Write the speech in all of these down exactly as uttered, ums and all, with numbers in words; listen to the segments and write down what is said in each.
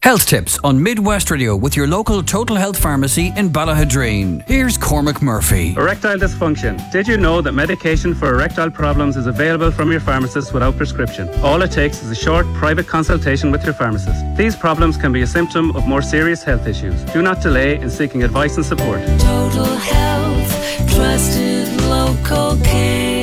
Health tips on Midwest Radio with your local Total Health Pharmacy in Ballahadreen. Here's Cormac Murphy. Erectile dysfunction. Did you know that medication for erectile problems is available from your pharmacist without prescription? All it takes is a short private consultation with your pharmacist. These problems can be a symptom of more serious health issues. Do not delay in seeking advice and support. Total Health, trusted local care.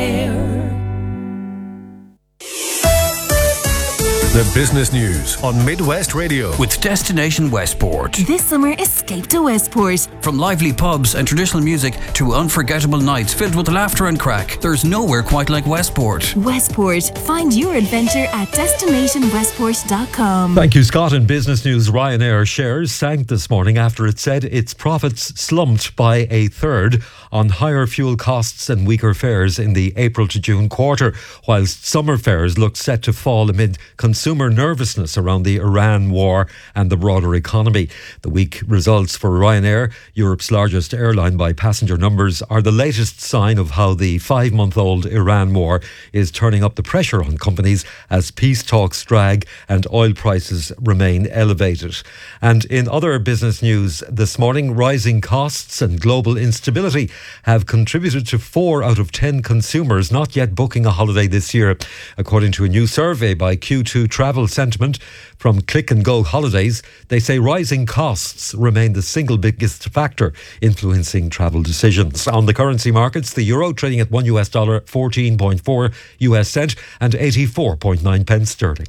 The business news on Midwest Radio with Destination Westport. This summer, escape to Westport. From lively pubs and traditional music to unforgettable nights filled with laughter and crack, there's nowhere quite like Westport. Westport. Find your adventure at destination westport dot com. Thank you, Scott. In business news, Ryanair shares sank this morning after it said its profits slumped by a third on higher fuel costs and weaker fares in the April to June quarter, whilst summer fares looked set to fall amid consumer nervousness around the Iran war and the broader economy. The weak results for Ryanair, Europe's largest airline by passenger numbers, are the latest sign of how the five-month-old Iran war is turning up the pressure on companies as peace talks drag and oil prices remain elevated. And in other business news this morning, rising costs and global instability have contributed to four out of ten consumers not yet booking a holiday this year, according to a new survey by Q two Travel Sentiment from Click and Go Holidays. They say rising costs remain the single biggest factor influencing travel decisions. On the currency markets, the euro trading at one US dollar fourteen point four US cent and eighty-four point nine pence sterling.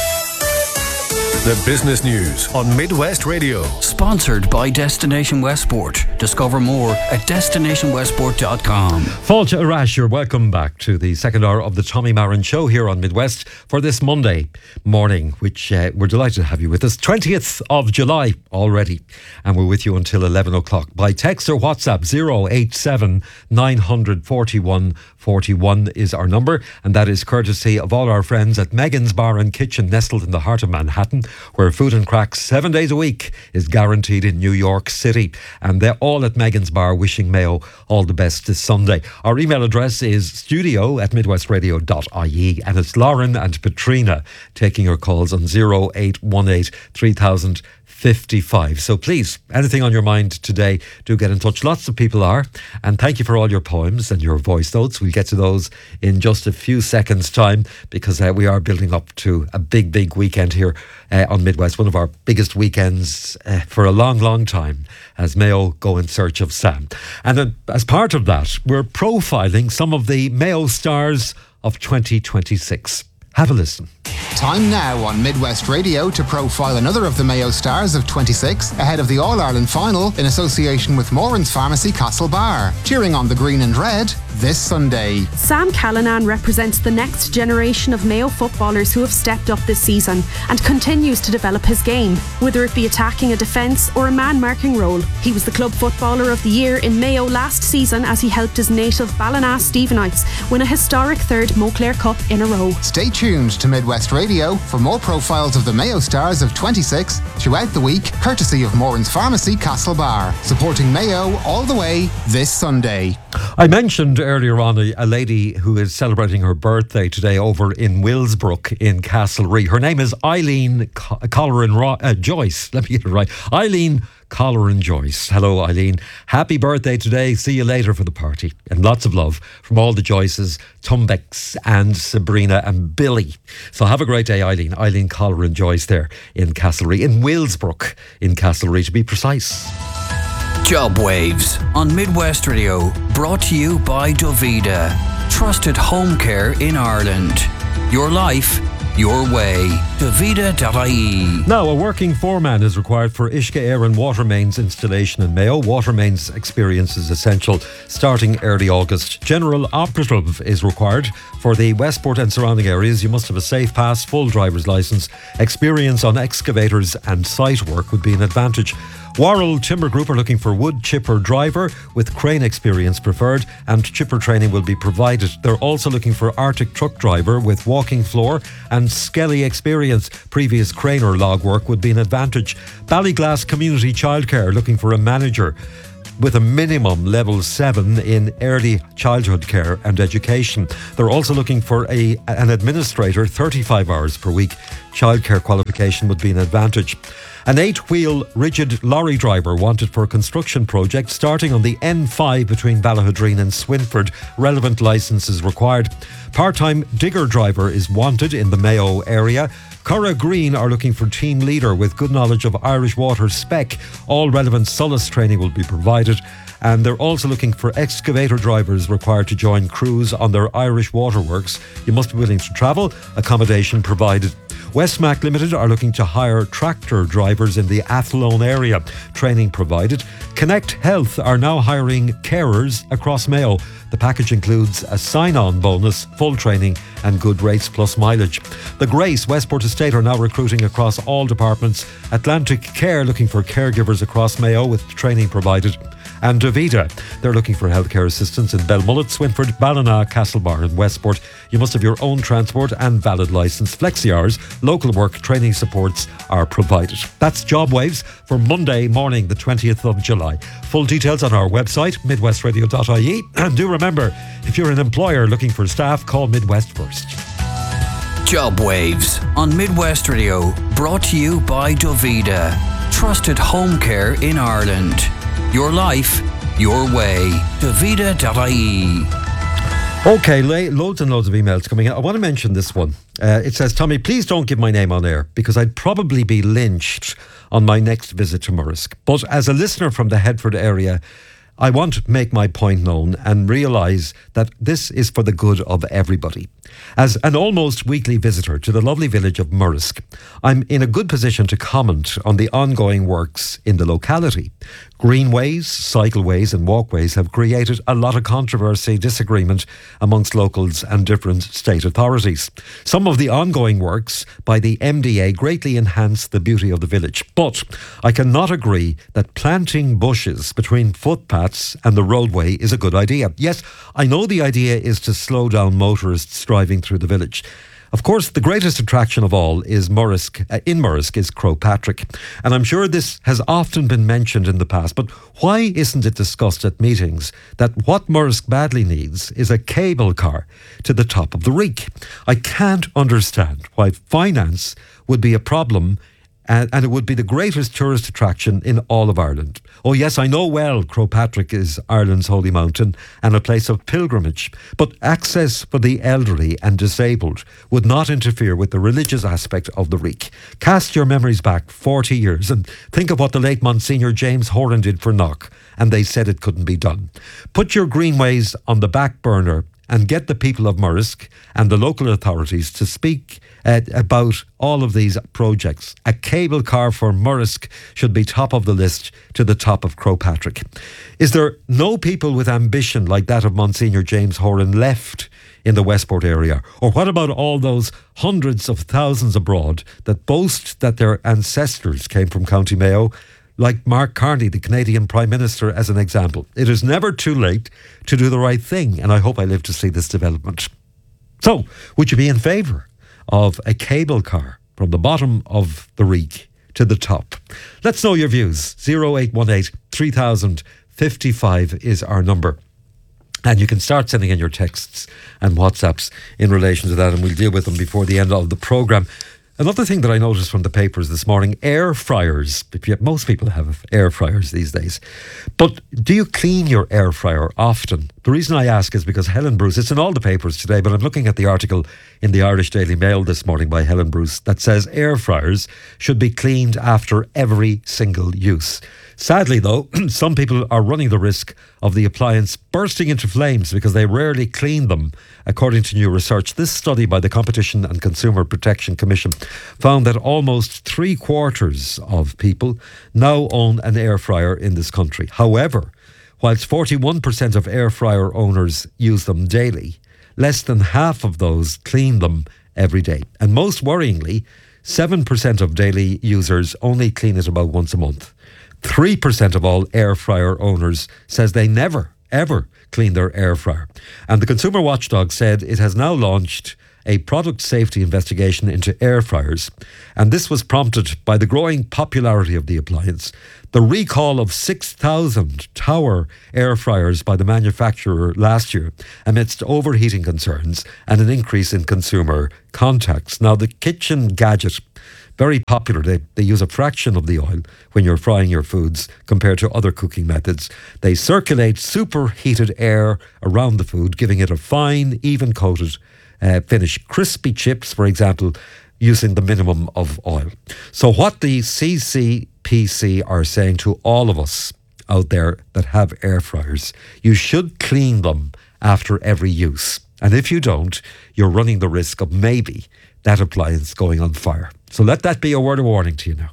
The business news on Midwest Radio. Sponsored by Destination Westport. Discover more at destination westport dot com. Fáilte Arash, you're welcome back to the second hour of the Tommy Marin Show here on Midwest for this Monday morning, which uh, we're delighted to have you with us. twentieth of July already, and we're with you until eleven o'clock. By text or WhatsApp, zero eight seven nine four one four one is our number, and that is courtesy of all our friends at Megan's Bar and Kitchen, nestled in the heart of Manhattan, where food and crack seven days a week is guaranteed in New York City. And they're all at Megan's Bar, wishing Mayo all the best this Sunday. Our email address is studio at midwest radio dot I E, and it's Lauren and Petrina taking your calls on zero eight one eight three thousand fifty-five. So please, anything on your mind today, do get in touch. Lots of people are. And thank you for all your poems and your voice notes. We'll get to those in just a few seconds' time, because uh, we are building up to a big, big weekend here uh, on Midwest. One of our biggest weekends uh, for a long, long time, as Mayo go in search of Sam. And uh, as part of that, we're profiling some of the Mayo stars of twenty twenty-six. Have a listen. Time now on Midwest Radio to profile another of the Mayo stars of twenty-six ahead of the All-Ireland final in association with Moran's Pharmacy Castlebar. Cheering on the green and red this Sunday. Sam Callanan represents the next generation of Mayo footballers who have stepped up this season and continues to develop his game, whether it be attacking a defence or a man-marking role. He was the Club Footballer of the Year in Mayo last season as he helped his native Ballina Stephenites win a historic third Moclair Cup in a row. Stay tuned to Midwest Radio for more profiles of the Mayo stars of twenty-six throughout the week, courtesy of Moran's Pharmacy Castlebar, supporting Mayo all the way this Sunday. I mentioned earlier on a, a lady who is celebrating her birthday today over in Willsbrook in Castlereagh. Her name is Eileen Co- Colleran Ro- uh, Joyce. Let me get it right. Eileen Colleran Joyce. Hello, Eileen. Happy birthday today. See you later for the party. And lots of love from all the Joyces, Tumbex and Sabrina and Billy. So have a great day, Eileen. Eileen Colleran Joyce there in Castlereagh, in Willsbrook in Castlereagh to be precise. Job Waves on Midwest Radio, brought to you by Dovida. Trusted home care in Ireland. Your life, your way. Dovida dot I E. Now, a working foreman is required for Uisce Air and water mains installation in Mayo. Water mains experience is essential starting early August. General operative is required for the Westport and surrounding areas. You must have a safe pass, full driver's licence. Experience on excavators and site work would be an advantage. Worrell Timber Group are looking for wood chipper driver with crane experience preferred, and chipper training will be provided. They're also looking for Arctic truck driver with walking floor and skelly experience. Previous crane or log work would be an advantage. Ballyglass Community Childcare looking for a manager with a minimum level seven in early childhood care and education. They're also looking for a an administrator, thirty-five hours per week. childcare qualification would be an advantage. An eight-wheel rigid lorry driver wanted for a construction project starting on the N five between Ballahudreen and Swinford. Relevant licences required. Part-time digger driver is wanted in the Mayo area. Curra Green are looking for team leader with good knowledge of Irish Water spec. All relevant solace training will be provided. And they're also looking for excavator drivers required to join crews on their Irish waterworks. You must be willing to travel, accommodation provided. Westmac Limited are looking to hire tractor drivers in the Athlone area. Training provided. Connect Health are now hiring carers across Mayo. The package includes a sign-on bonus, full training and good rates plus mileage. The Grace Westport Estate are now recruiting across all departments. Atlantic Care looking for caregivers across Mayo with training provided. And Davida, they're looking for healthcare assistants in Belmullet, Swinford, Ballina, Castlebar and Westport. You must have your own transport and valid licence. Flexi hours, local work, training supports are provided. That's Job Waves for Monday morning, the twentieth of July. Full details on our website, midwest radio dot I E. And do remember, if you're an employer looking for staff, call Midwest first. Job Waves on Midwest Radio, brought to you by Davida. Trusted home care in Ireland. Your life, your way. Davida dot I E. Okay, la- loads and loads of emails coming in. I want to mention this one. Uh, it says, Tommy, please don't give my name on air because I'd probably be lynched on my next visit to Murrisk. But as a listener from the Headford area, I want to make my point known and realise that this is for the good of everybody. As an almost weekly visitor to the lovely village of Murrisk, I'm in a good position to comment on the ongoing works in the locality. Greenways, cycleways and walkways have created a lot of controversy, disagreement amongst locals and different state authorities. Some of the ongoing works by the M D A greatly enhance the beauty of the village, but I cannot agree that planting bushes between footpaths and the roadway is a good idea. Yes, I know the idea is to slow down motorists driving through the village. Of course, the greatest attraction of all is Murrisk, uh, in Murrisk is Croagh Patrick. And I'm sure this has often been mentioned in the past, but why isn't it discussed at meetings that what Murrisk badly needs is a cable car to the top of the Reek? I can't understand why finance would be a problem, and, and it would be the greatest tourist attraction in all of Ireland. Oh yes, I know well Croagh Patrick is Ireland's holy mountain and a place of pilgrimage, but access for the elderly and disabled would not interfere with the religious aspect of the Reek. Cast your memories back forty years and think of what the late Monsignor James Horan did for Knock, and they said it couldn't be done. Put your greenways on the back burner and get the people of Murrisk and the local authorities to speak uh, about all of these projects. A cable car for Murrisk should be top of the list to the top of Croagh Patrick. Is there no people with ambition like that of Monsignor James Horan left in the Westport area? Or what about all those hundreds of thousands abroad that boast that their ancestors came from County Mayo, like Mark Carney, the Canadian Prime Minister, as an example? It is never too late to do the right thing, and I hope I live to see this development. So, would you be in favour of a cable car from the bottom of the Reek to the top? Let's know your views. oh eight one eight, three thousand, fifty-five is our number. And you can start sending in your texts and WhatsApps in relation to that, and we'll deal with them before the end of the programme. Another thing that I noticed from the papers this morning, air fryers. Most people have air fryers these days. But do you clean your air fryer often? The reason I ask is because Helen Bruce, it's in all the papers today, but I'm looking at the article in the Irish Daily Mail this morning by Helen Bruce that says air fryers should be cleaned after every single use. Sadly, though, some people are running the risk of the appliance bursting into flames because they rarely clean them, according to new research. This study by the Competition and Consumer Protection Commission found that almost three quarters of people now own an air fryer in this country. However, whilst forty-one percent of air fryer owners use them daily, less than half of those clean them every day. And most worryingly, seven percent of daily users only clean it about once a month. three percent of all air fryer owners says they never, ever clean their air fryer. And the Consumer Watchdog said it has now launched a product safety investigation into air fryers, and this was prompted by the growing popularity of the appliance, the recall of six thousand Tower air fryers by the manufacturer last year amidst overheating concerns and an increase in consumer contacts. Now, the kitchen gadget, very popular. They, they use a fraction of the oil when you're frying your foods compared to other cooking methods. They circulate superheated air around the food, giving it a fine, even coated uh, finish. Crispy chips, for example, using the minimum of oil. So what the C C P C are saying to all of us out there that have air fryers, you should clean them after every use. And if you don't, you're running the risk of maybe that appliance going on fire. So let that be a word of warning to you now.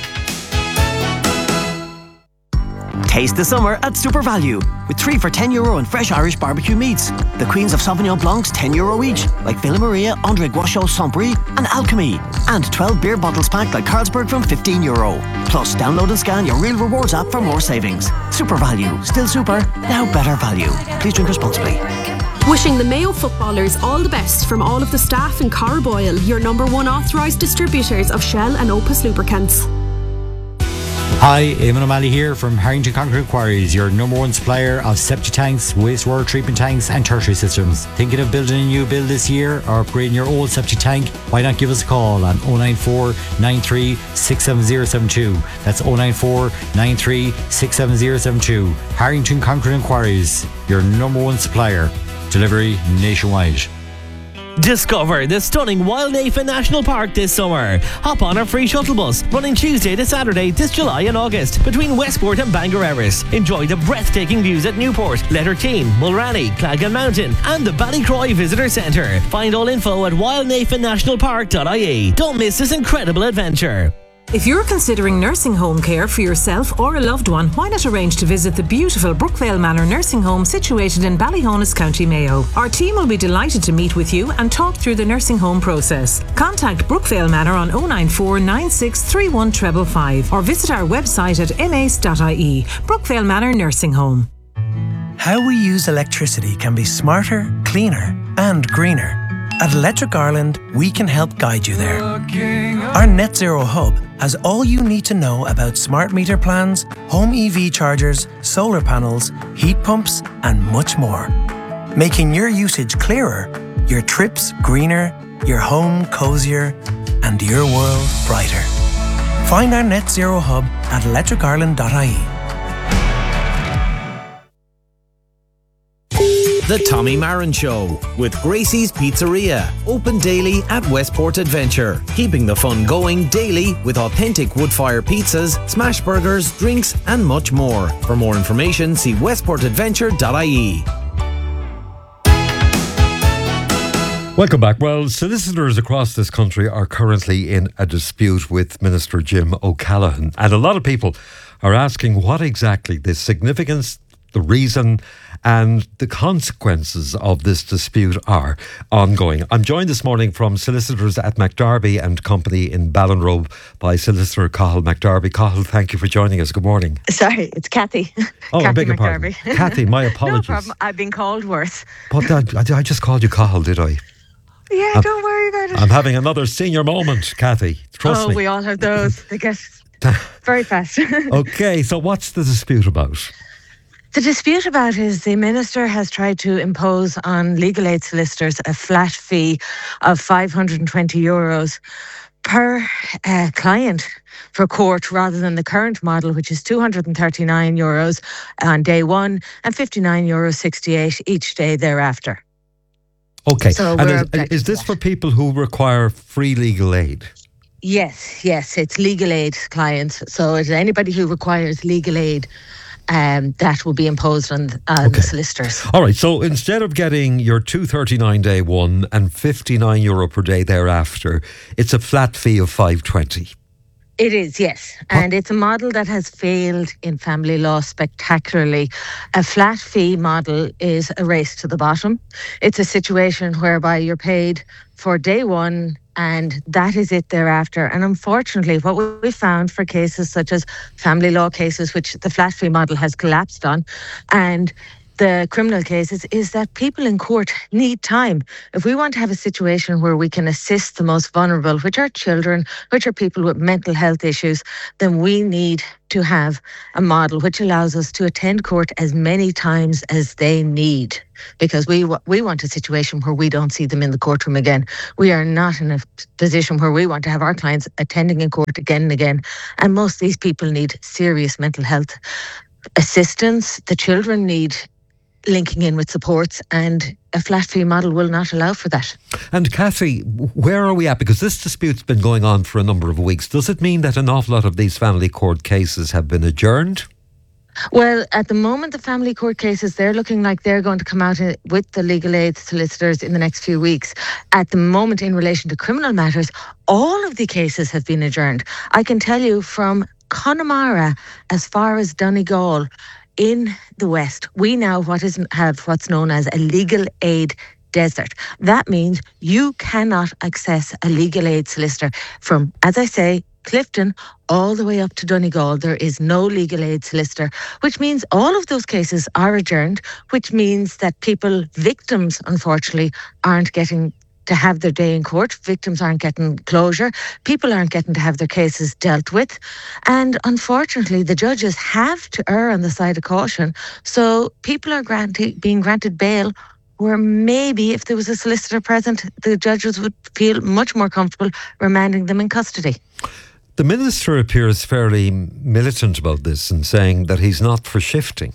Taste the summer at Super Value with three for ten euro and fresh Irish barbecue meats. The Queens of Sauvignon Blancs ten euro each, like Villa Maria, André Guachot, Saint-Brie and Alchemy. And twelve beer bottles packed like Carlsberg from fifteen euro. Plus, download and scan your Real Rewards app for more savings. Super Value. Still super, now better value. Please drink responsibly. Wishing the Mayo footballers all the best from all of the staff in Carboyle, your number one authorised distributors of Shell and Opus lubricants. Hi, Eamon O'Malley here from Harrington Concrete Quarries, your number one supplier of septic tanks, wastewater treatment tanks and tertiary systems. Thinking of building a new build this year or upgrading your old septic tank? Why not give us a call on oh nine four, nine three, six seven zero seven two. That's oh nine four, nine three, six seven zero seven two. Harrington Concrete Quarries, your number one supplier. Delivery nationwide. Discover the stunning Wildnafen National Park this summer. Hop on our free shuttle bus running Tuesday to Saturday this July and August between Westport and Bangor Erris. Enjoy the breathtaking views at Newport, Letterkeane, Mulranny, Clagan Mountain and the Ballycroy Visitor Centre. Find all info at wildnafen national park dot I E. Don't miss this incredible adventure. If you're considering nursing home care for yourself or a loved one, why not arrange to visit the beautiful Brookvale Manor Nursing Home situated in Ballyhonus, County Mayo. Our team will be delighted to meet with you and talk through the nursing home process. Contact Brookvale Manor on oh nine four, nine six three one five five five or visit our website at m a c e dot I E. Brookvale Manor Nursing Home. How we use electricity can be smarter, cleaner and greener. At Electric Ireland, we can help guide you there. Our Net Zero Hub has all you need to know about smart meter plans, home E V chargers, solar panels, heat pumps, and much more. Making your usage clearer, your trips greener, your home cozier, and your world brighter. Find our Net Zero Hub at electric ireland dot I E. The Tommy Marin Show with Gracie's Pizzeria, open daily at Westport Adventure, keeping the fun going daily with authentic wood-fire pizzas, smash burgers, drinks and much more. For more information, see westport adventure dot I E. Welcome back. Well, solicitors across this country are currently in a dispute with Minister Jim O'Callaghan, and a lot of people are asking what exactly the significance, the reason and the consequences of this dispute are ongoing. I'm joined this morning from solicitors at McDarby and Company in Ballinrobe by Solicitor Cathal McDarby. Cathal, thank you for joining us. Good morning. Sorry, it's Kathy. Oh, Kathy I beg your McDarby. pardon. Kathy, my apologies. No problem. I've been called worse. But I, I just called you Cathal, did I? Yeah, I'm, don't worry about it. I'm having another senior moment, Kathy. Trust oh, me. we all have those. They get very fast. Okay, so what's the dispute about? The dispute about is the Minister has tried to impose on legal aid solicitors a flat fee of five hundred twenty euros per uh, client for court rather than the current model, which is two hundred thirty-nine euros on day one and fifty-nine euros sixty-eight each day thereafter. Okay, so and is, is this for people who require free legal aid? Yes, yes, it's legal aid clients. So it's anybody who requires legal aid, Um, that will be imposed on, on okay. the solicitors. All right, so instead of getting your two thirty-nine day one and fifty-nine euro per day thereafter, it's a flat fee of five twenty. It is, yes. And it's a model that has failed in family law spectacularly. A flat fee model is a race to the bottom. It's a situation whereby you're paid for day one and that is it thereafter. And unfortunately, what we found for cases such as family law cases, which the flat fee model has collapsed on, and the criminal cases is that people in court need time. If we want to have a situation where we can assist the most vulnerable, which are children, which are people with mental health issues, then we need to have a model which allows us to attend court as many times as they need. Because we we want a situation where we don't see them in the courtroom again. We are not in a position where we want to have our clients attending in court again and again. And most of these people need serious mental health assistance. The children need linking in with supports, and a flat fee model will not allow for that. And Kathy, where are we at? Because this dispute's been going on for a number of weeks. Does it mean that an awful lot of these family court cases have been adjourned? Well, at the moment, the family court cases, they're looking like they're going to come out with the legal aid solicitors in the next few weeks. At the moment, in relation to criminal matters, all of the cases have been adjourned. I can tell you from Connemara as far as Donegal, in the West, we now what is, have what's known as a legal aid desert. That means you cannot access a legal aid solicitor from, as I say, Clifton all the way up to Donegal. There is no legal aid solicitor, which means all of those cases are adjourned, which means that people, victims, unfortunately, aren't getting to have their day in court. Victims aren't getting closure. People aren't getting to have their cases dealt with. And unfortunately, the judges have to err on the side of caution. So people are granted, being granted bail where maybe if there was a solicitor present, the judges would feel much more comfortable remanding them in custody. The Minister appears fairly militant about this and saying that he's not for shifting.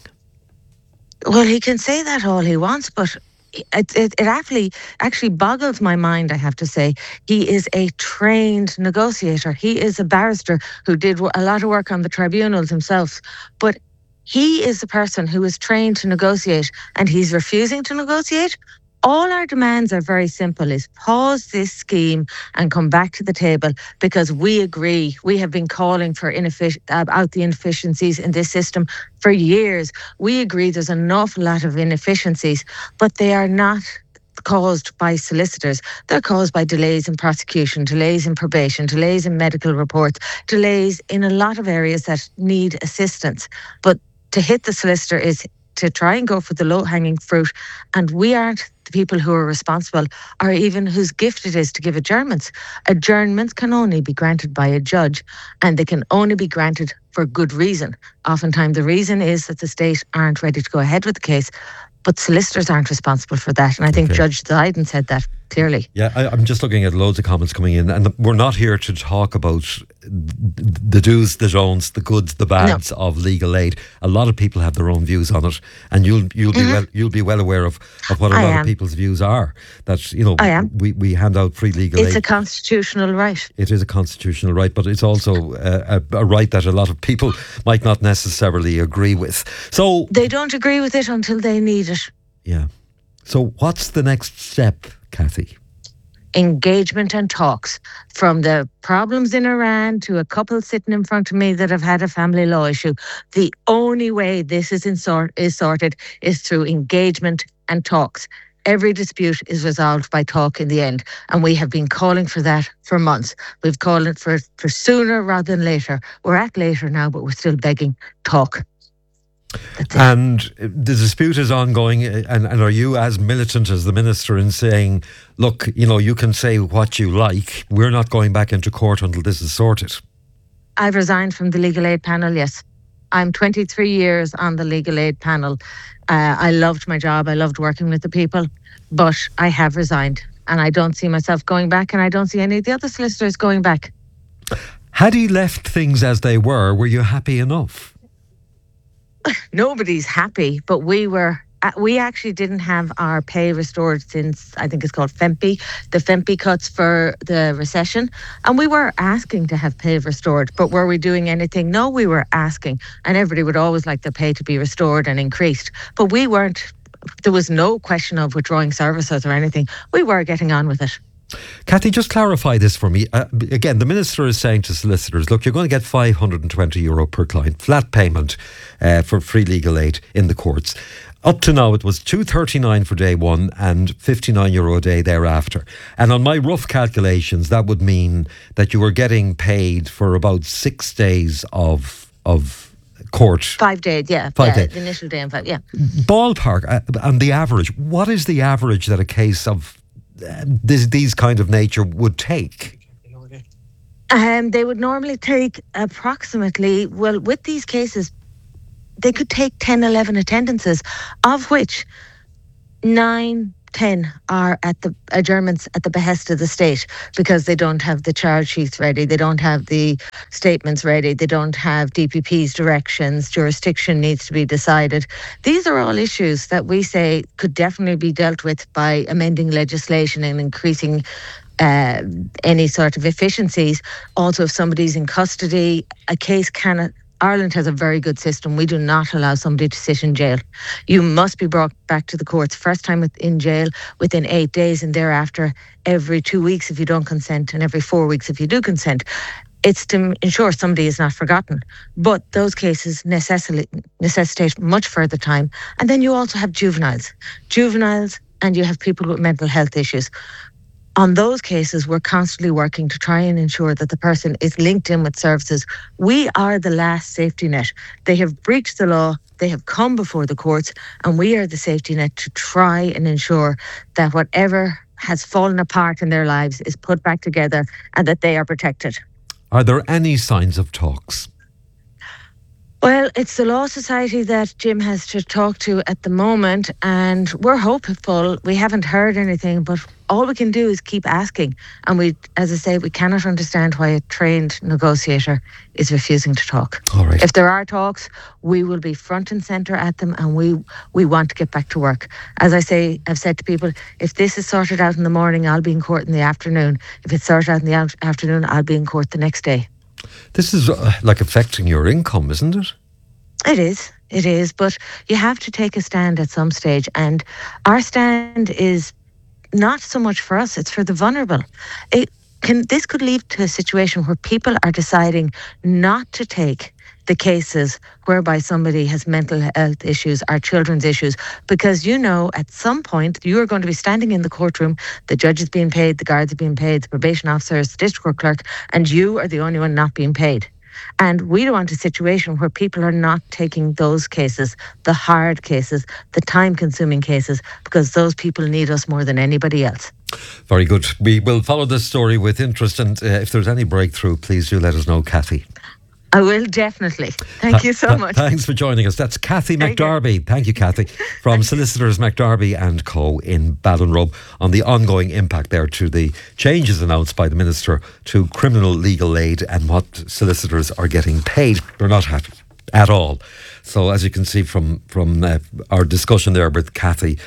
Well, he can say that all he wants, but It, it, it actually actually boggles my mind, I have to say. He is a trained negotiator. He is a barrister who did a lot of work on the tribunals himself. But he is the person who is trained to negotiate, and he's refusing to negotiate. All our demands are very simple, is pause this scheme and come back to the table, because we agree. We have been calling for ineffic- out the inefficiencies in this system for years. We agree there's an awful lot of inefficiencies, but they are not caused by solicitors. They're caused by delays in prosecution, delays in probation, delays in medical reports, delays in a lot of areas that need assistance. But to hit the solicitor is to try and go for the low-hanging fruit, and we aren't the people who are responsible, or even whose gift it is to give adjournments. Adjournments can only be granted by a judge, and they can only be granted for good reason. Oftentimes the reason is that the state aren't ready to go ahead with the case, but solicitors aren't responsible for that, and I think okay. Judge Zyden said that clearly. Yeah, I, I'm just looking at loads of comments coming in, and we're not here to talk about the do's, the don'ts, the goods, the bads no. of legal aid. A lot of people have their own views on it, and you'll you'll mm-hmm. be well you'll be well aware of, of what a I lot am. of people's views are. That you know, I am. we we hand out free legal it's aid. It's a constitutional right. It is a constitutional right, but it's also a, a, a right that a lot of people might not necessarily agree with. So they don't agree with it until they need it. Yeah. So what's the next step, Kathy? Engagement and talks. From the problems in Iran to a couple sitting in front of me that have had a family law issue. The only way this is, in sort, is sorted is through engagement and talks. Every dispute is resolved by talk in the end. And we have been calling for that for months. We've called it for, for sooner rather than later. We're at later now, but we're still begging talk. And the dispute is ongoing, and, and are you as militant as the Minister in saying, look, you know, you can say what you like, we're not going back into court until this is sorted? I've resigned from the legal aid panel, yes. I'm twenty-three years on the legal aid panel. Uh, I loved my job, I loved working with the people, but I have resigned, and I don't see myself going back, and I don't see any of the other solicitors going back. Had he left things as they were, were you happy enough? Nobody's happy, but we were. Uh, we actually didn't have our pay restored since, I think it's called FEMPI, the FEMPI cuts for the recession. And we were asking to have pay restored, but were we doing anything? No, we were asking. And everybody would always like their pay to be restored and increased. But we weren't, there was no question of withdrawing services or anything. We were getting on with it. Kathy, just clarify this for me. Uh, again, the Minister is saying to solicitors, look, you're going to get five hundred twenty euro per client, flat payment uh, for free legal aid in the courts. Up to now, it was two thirty-nine for day one and fifty-nine euro a day thereafter. And on my rough calculations, that would mean that you were getting paid for about six days of of court. Five days, yeah. Five yeah, days. The initial day and five, yeah. Ballpark uh, and the average. What is the average that a case of uh, this these kind of nature would take? Um, they would normally take approximately, well, with these cases, they could take ten, eleven attendances, of which nine, ten are at the adjournments at the behest of the state because they don't have the charge sheets ready, they don't have the statements ready, they don't have D P P's directions, jurisdiction needs to be decided. These are all issues that we say could definitely be dealt with by amending legislation and increasing uh, any sort of efficiencies. Also, if somebody's in custody, a case cannot... Ireland has a very good system. We do not allow somebody to sit in jail. You must be brought back to the courts first time in jail within eight days and thereafter every two weeks if you don't consent and every four weeks if you do consent. It's to ensure somebody is not forgotten. But those cases necessitate, necessitate much further time. And then you also have juveniles. Juveniles and you have people with mental health issues. On those cases, we're constantly working to try and ensure that the person is linked in with services. We are the last safety net. They have breached the law, they have come before the courts, and we are the safety net to try and ensure that whatever has fallen apart in their lives is put back together and that they are protected. Are there any signs of talks? Well, it's the Law Society that Jim has to talk to at the moment, and we're hopeful. We haven't heard anything, but all we can do is keep asking. And we, as I say, we cannot understand why a trained negotiator is refusing to talk. All right. If there are talks, we will be front and centre at them, and we we want to get back to work. As I say, I've said to people, if this is sorted out in the morning, I'll be in court in the afternoon. If it's sorted out in the out- afternoon, I'll be in court the next day. This is uh, like affecting your income, isn't it? It is, it is, but you have to take a stand at some stage, and our stand is not so much for us, it's for the vulnerable. It can, this could lead to a situation where people are deciding not to take the cases whereby somebody has mental health issues or children's issues, because you know at some point you are going to be standing in the courtroom, the judge is being paid, the guards are being paid, the probation officers, the district court clerk, and you are the only one not being paid. And we don't want a situation where people are not taking those cases, the hard cases, the time-consuming cases, because those people need us more than anybody else. Very good. We will follow this story with interest, and uh, if there's any breakthrough, please do let us know, Kathy. I will definitely. Thank you so Th- much. Thanks for joining us. That's Kathy Thank McDarby. You. Thank you, Kathy, from Solicitors McDarby and Co. in Ballinrobe on the ongoing impact there to the changes announced by the Minister to criminal legal aid and what solicitors are getting paid. They're not happy at all. So as you can see from, from uh, our discussion there with Kathy,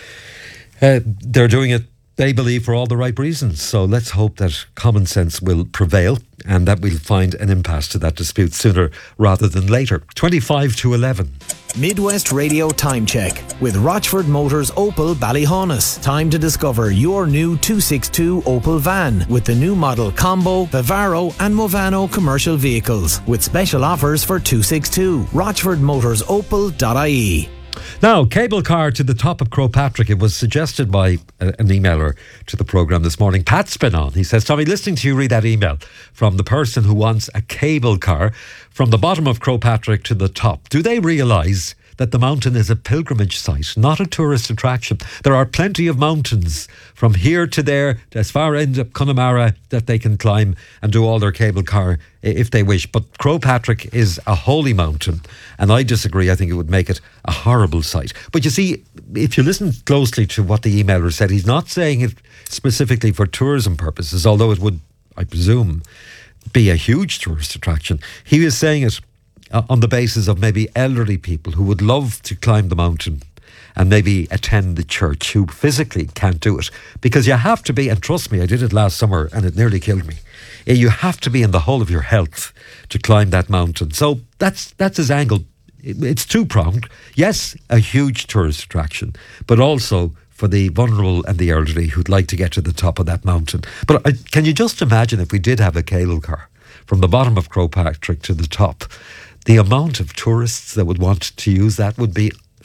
uh, they're doing it, they believe, for all the right reasons. So let's hope that common sense will prevail and that we'll find an impasse to that dispute sooner rather than later. twenty-five to eleven. Midwest Radio Time Check with Rochford Motors Opel Ballyhonus. Time to discover your new two sixty-two Opel van with the new model Combo, Vivaro and Movano commercial vehicles with special offers for two sixty-two. rochford motors opel dot I E. Now, cable car to the top of Croagh Patrick. It was suggested by a, an emailer to the programme this morning. Pat's been on. He says, Tommy, listening to you read that email from the person who wants a cable car from the bottom of Croagh Patrick to the top. Do they realise that the mountain is a pilgrimage site, not a tourist attraction? There are plenty of mountains from here to there, as far into Connemara, that they can climb and do all their cable car if they wish. But Croagh Patrick is a holy mountain, and I disagree. I think it would make it a horrible site. But you see, if you listen closely to what the emailer said, he's not saying it specifically for tourism purposes, although it would, I presume, be a huge tourist attraction. He was saying it Uh, on the basis of maybe elderly people who would love to climb the mountain and maybe attend the church, who physically can't do it. Because you have to be, and trust me, I did it last summer and it nearly killed me. You have to be in the whole of your health to climb that mountain. So that's that's his angle. It's two-pronged. Yes, a huge tourist attraction, but also for the vulnerable and the elderly who'd like to get to the top of that mountain. But uh, can you just imagine if we did have a cable car from the bottom of Croagh Patrick to the top? The amount of tourists that would want to use that would be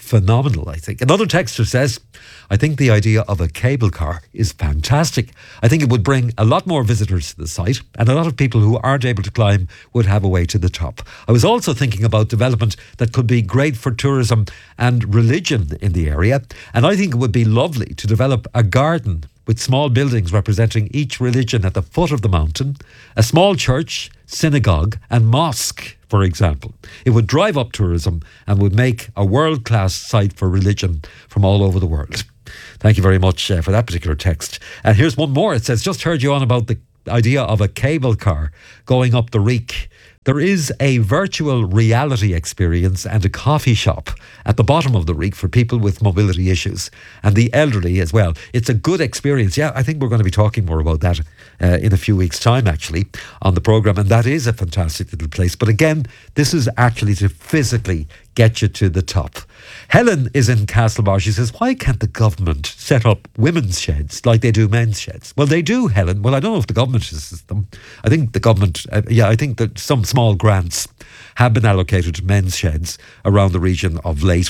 phenomenal, I think. Another texter says, I think the idea of a cable car is fantastic. I think it would bring a lot more visitors to the site, and a lot of people who aren't able to climb would have a way to the top. I was also thinking about development that could be great for tourism and religion in the area, and I think it would be lovely to develop a garden with small buildings representing each religion at the foot of the mountain, a small church, synagogue and mosque, for example. It would drive up tourism and would make a world-class site for religion from all over the world. Thank you very much uh, for that particular text. And here's one more. It says, just heard you on about the idea of a cable car going up the Reek. There is a virtual reality experience and a coffee shop at the bottom of the Reek for people with mobility issues and the elderly as well. It's a good experience. Yeah, I think we're going to be talking more about that uh, in a few weeks' time, actually, on the programme. And that is a fantastic little place. But again, this is actually to physically get you to the top. Helen is in Castlebar. She says, why can't the government set up women's sheds like they do men's sheds? Well, they do, Helen. Well, I don't know if the government is them. I think the government, uh, yeah, I think that some small grants have been allocated to men's sheds around the region of late.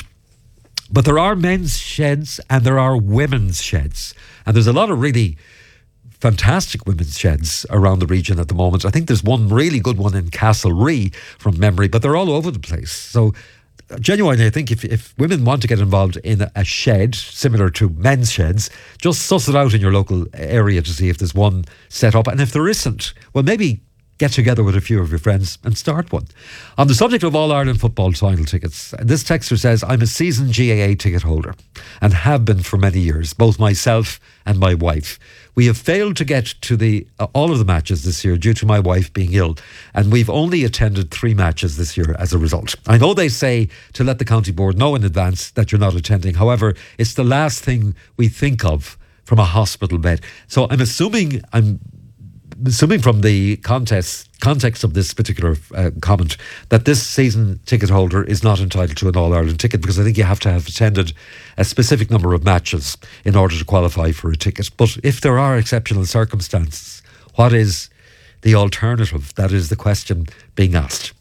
But there are men's sheds and there are women's sheds. And there's a lot of really fantastic women's sheds around the region at the moment. I think there's one really good one in Castlerea from memory, but they're all over the place. So genuinely, I think if, if women want to get involved in a shed similar to men's sheds, just suss it out in your local area to see if there's one set up. And if there isn't, well, maybe get together with a few of your friends and start one. On the subject of All-Ireland football final tickets, this texter says, I'm a seasoned G A A ticket holder and have been for many years, both myself and my wife. We have failed to get to the uh, all of the matches this year due to my wife being ill, and we've only attended three matches this year as a result. I know they say to let the county board know in advance that you're not attending. However, it's the last thing we think of from a hospital bed. So I'm assuming I'm assuming from the context context of this particular uh, comment that this season ticket holder is not entitled to an All-Ireland ticket, because I think you have to have attended a specific number of matches in order to qualify for a ticket. But if there are exceptional circumstances, what is the alternative? That is the question being asked.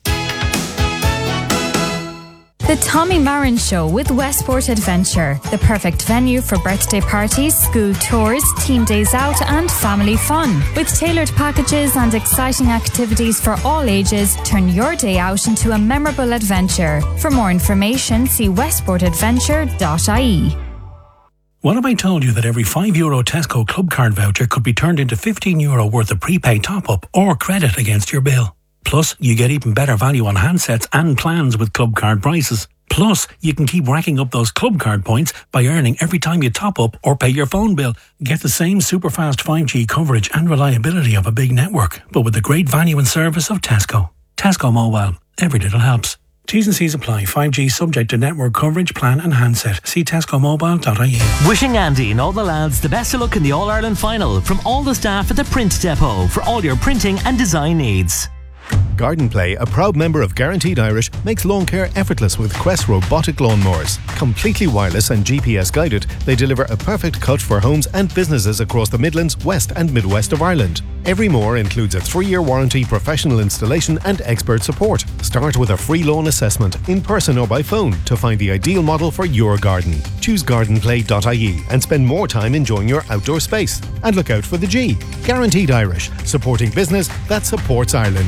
The Tommy Marin Show with Westport Adventure, the perfect venue for birthday parties, school tours, team days out and family fun. With tailored packages and exciting activities for all ages, turn your day out into a memorable adventure. For more information, see westport adventure dot I E. What if I told you that every five euro Tesco Club Card voucher could be turned into fifteen euro worth of prepaid top-up or credit against your bill? Plus, you get even better value on handsets and plans with Club Card prices. Plus, you can keep racking up those Club Card points by earning every time you top up or pay your phone bill. Get the same super fast five G coverage and reliability of a big network, but with the great value and service of Tesco. Tesco Mobile. Every little helps. T's and C's apply. five G subject to network coverage, plan and handset. See tesco mobile dot I E. Wishing Andy and all the lads the best of luck in the All-Ireland final from all the staff at the Print Depot for all your printing and design needs. Garden Play, a proud member of Guaranteed Irish, makes lawn care effortless with Quest robotic lawnmowers. Completely wireless and G P S guided, they deliver a perfect cut for homes and businesses across the Midlands, West and Midwest of Ireland. Every mower includes a three-year warranty, professional installation and expert support. Start with a free lawn assessment, in person or by phone, to find the ideal model for your garden. Choose garden play dot I E and spend more time enjoying your outdoor space. And look out for the G. Guaranteed Irish, supporting business that supports Ireland.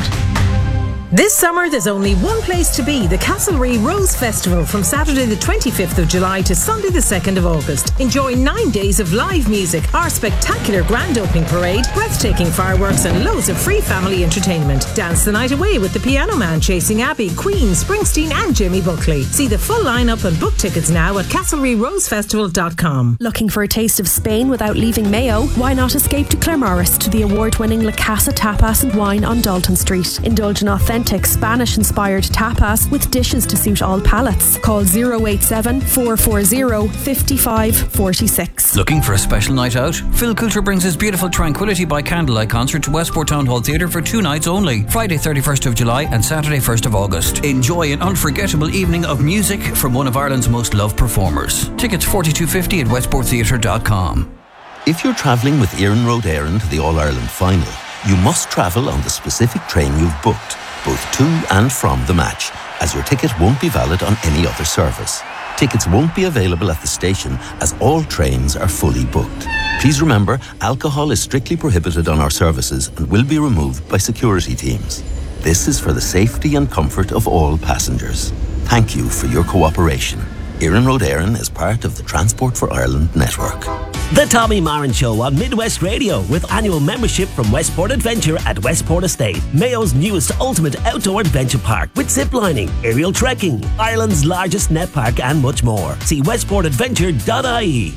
This summer, there's only one place to be, the Castlerea Rose Festival from Saturday the twenty-fifth of July to Sunday the second of August. Enjoy nine days of live music, our spectacular grand opening parade, breathtaking fireworks and loads of free family entertainment. Dance the night away with the Piano Man, Chasing Abbey, Queen, Springsteen and Jimmy Buckley. See the full lineup and book tickets now at castlerea rose festival dot com. Looking for a taste of Spain without leaving Mayo? Why not escape to Claremorris to the award-winning La Casa Tapas and Wine on Dalton Street? Indulge in authentic Spanish-inspired tapas with dishes to suit all palates. Call zero eight seven, four four zero, five five four six. Looking for a special night out? Phil Coulter brings his beautiful Tranquility by Candlelight concert to Westport Town Hall Theatre for two nights only, Friday thirty-first of July and Saturday first of August. Enjoy an unforgettable evening of music from one of Ireland's most loved performers. Tickets forty-two fifty at westport theatre dot com. If you're travelling with Éireann Road Éireann to the All-Ireland final, you must travel on the specific train you've booked, both to and from the match, as your ticket won't be valid on any other service. Tickets won't be available at the station as all trains are fully booked. Please remember, alcohol is strictly prohibited on our services and will be removed by security teams. This is for the safety and comfort of all passengers. Thank you for your cooperation. Erin Road Éireann is part of the Transport for Ireland network. The Tommy Marin Show on Midwest Radio with annual membership from Westport Adventure at Westport Estate, Mayo's newest ultimate outdoor adventure park with ziplining, aerial trekking, Ireland's largest net park and much more. See westport adventure dot I E.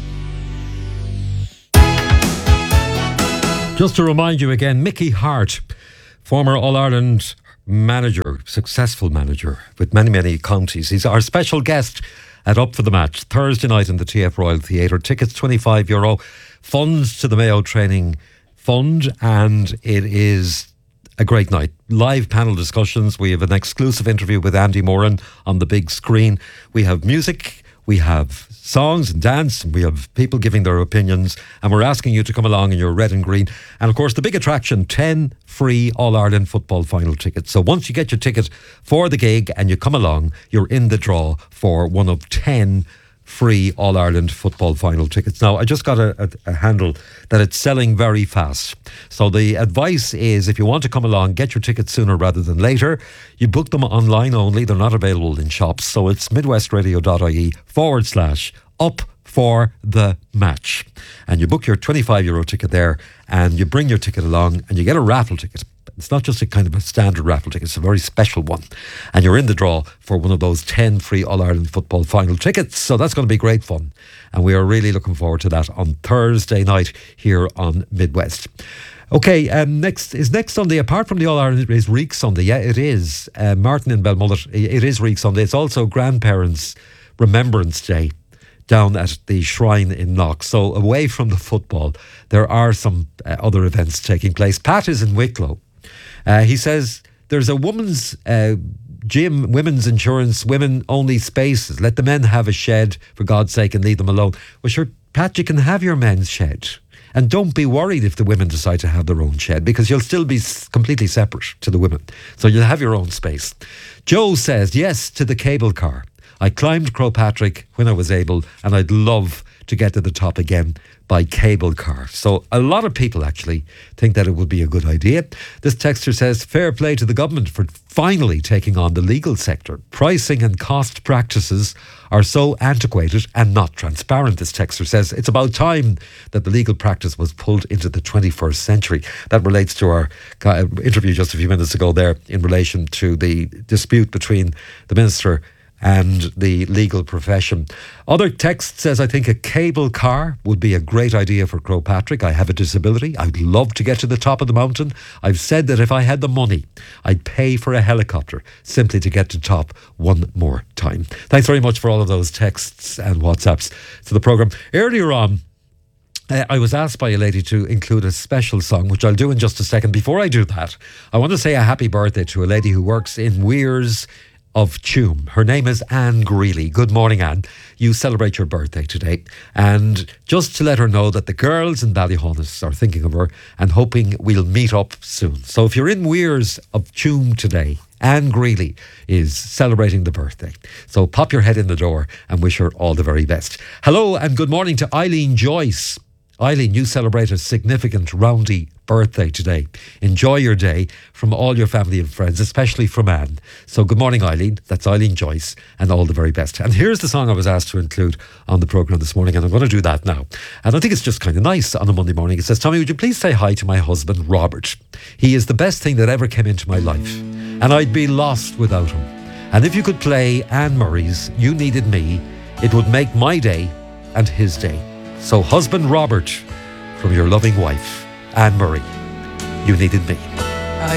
Just to remind you again, Mickey Hart, former All-Ireland manager, successful manager with many, many counties. He's our special guest at Up for the Match, Thursday night in the T F Royal Theatre. Tickets twenty-five euro, funds to the Mayo Training Fund, and it is a great night. Live panel discussions. We have an exclusive interview with Andy Moran on the big screen. We have music, we have songs and dance, and we have people giving their opinions, and we're asking you to come along in your red and green. And of course, the big attraction, ten free All-Ireland football final tickets. So once you get your ticket for the gig and you come along, you're in the draw for one of ten free All-Ireland football final tickets. Now, I just got a, a, a handle that it's selling very fast. So the advice is, if you want to come along, get your tickets sooner rather than later. You book them online only. They're not available in shops. So it's midwestradio.ie forward slash up for the match. And you book your twenty-five euro ticket there, and you bring your ticket along, and you get a raffle ticket. It's not just a kind of a standard raffle ticket, it's a very special one. And you're in the draw for one of those ten free All-Ireland football final tickets. So that's going to be great fun. And we are really looking forward to that on Thursday night here on Midwest. Okay, um, next is next Sunday, apart from the All-Ireland, is Reek Sunday. Yeah, it is. Uh, Martin in Belmullet, it is Reek Sunday. It's also Grandparents' Remembrance Day down at the Shrine in Knock. So away from the football, there are some uh, other events taking place. Pat is in Wicklow. Uh, he says there's a women's uh, gym, women's insurance, women only spaces. Let the men have a shed, for God's sake, and leave them alone. Well, sure, Pat, you can have your men's shed. And don't be worried if the women decide to have their own shed, because you'll still be s- completely separate to the women. So you'll have your own space. Joe says, yes to the cable car. I climbed Crowpatrick when I was able, and I'd love to get to the top again by cable car. So a lot of people actually think that it would be a good idea. This texter says, fair play to the government for finally taking on the legal sector. Pricing and cost practices are so antiquated and not transparent, this texter says. It's about time that the legal practice was pulled into the twenty-first century. That relates to our interview just a few minutes ago there in relation to the dispute between the Minister and the legal profession. Other text says, I think a cable car would be a great idea for Crowpatrick. I have a disability. I'd love to get to the top of the mountain. I've said that if I had the money, I'd pay for a helicopter simply to get to top one more time. Thanks very much for all of those texts and WhatsApps to the programme. Earlier on, Uh, I was asked by a lady to include a special song, which I'll do in just a second. Before I do that, I want to say a happy birthday to a lady who works in Weirs of Tuam. Her name is Anne Greeley. Good morning, Anne. You celebrate your birthday today. And just to let her know that the girls in Ballyhonus are thinking of her and hoping we'll meet up soon. So if you're in Weirs of Tuam today, Anne Greeley is celebrating the birthday. So pop your head in the door and wish her all the very best. Hello and good morning to Eileen Joyce. Eileen, you celebrate a significant roundy birthday today. Enjoy your day from all your family and friends, especially from Anne. So good morning, Eileen. That's Eileen Joyce, and all the very best. And here's the song I was asked to include on the programme this morning, and I'm going to do that now. And I think it's just kind of nice on a Monday morning. It says, Tommy, would you please say hi to my husband, Robert? He is the best thing that ever came into my life, and I'd be lost without him. And if you could play Anne Murray's You Needed Me, it would make my day and his day. So husband Robert, from your loving wife, Anne Murray, You Needed Me.